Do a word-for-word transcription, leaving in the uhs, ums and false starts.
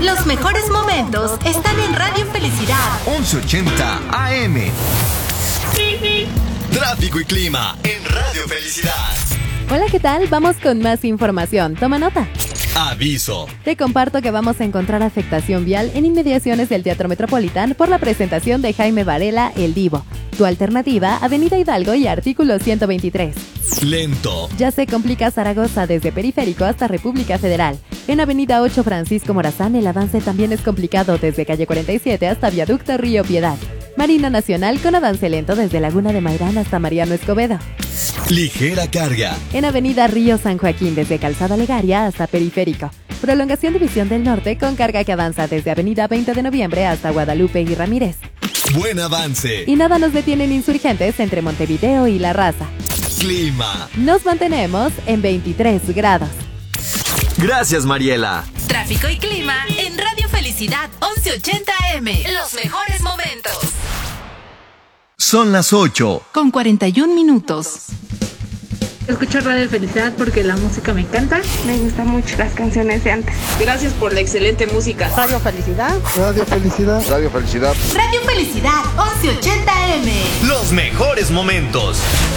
Los mejores momentos están en Radio Felicidad once ochenta A M. Tráfico y clima en Radio Felicidad. Hola, ¿qué tal? Vamos con más información. Toma nota. Aviso. Te comparto que vamos a encontrar afectación vial en inmediaciones del Teatro Metropolitán por la presentación de Jaime Varela, El Divo. Tu alternativa, Avenida Hidalgo y Artículo ciento veintitrés. Lento. Ya se complica Zaragoza desde Periférico hasta República Federal. En Avenida ocho Francisco Morazán el avance también es complicado desde Calle cuarenta y siete hasta Viaducto Río Piedad. Marina Nacional con avance lento desde Laguna de Mairán hasta Mariano Escobedo. Ligera carga. En Avenida Río San Joaquín desde Calzada Legaria hasta Periférico. Prolongación División del Norte con carga que avanza desde Avenida veinte de Noviembre hasta Guadalupe y Ramírez. Buen avance. Y nada nos detienen Insurgentes entre Montevideo y La Raza. Clima. Nos mantenemos en veintitrés grados. Gracias, Mariela. Tráfico y clima en Radio Felicidad once ochenta A M. Los mejores momentos. Son las ocho. Con cuarenta y un minutos. Escucho Radio Felicidad porque la música me encanta. Me gustan mucho las canciones de antes. Gracias por la excelente música. Radio Felicidad. Radio Felicidad. Radio Felicidad. Radio Felicidad once ochenta A M. Los mejores momentos.